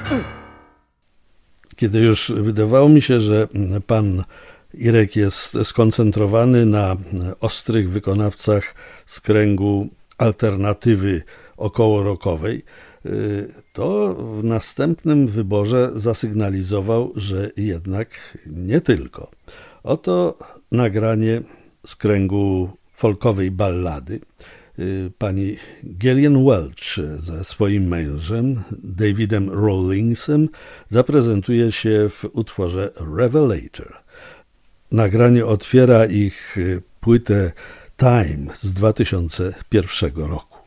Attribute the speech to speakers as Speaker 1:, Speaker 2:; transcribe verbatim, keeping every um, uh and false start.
Speaker 1: Kiedy już wydawało mi się, że pan Irek jest skoncentrowany na ostrych wykonawcach z kręgu alternatywy okołorokowej, to w następnym wyborze zasygnalizował, że jednak nie tylko. Oto nagranie z kręgu folkowej ballady. Pani Gillian Welch ze swoim mężem, Davidem Rawlingsem, zaprezentuje się w utworze Revelator. Nagranie otwiera ich płytę Time z dwa tysiące pierwszego roku.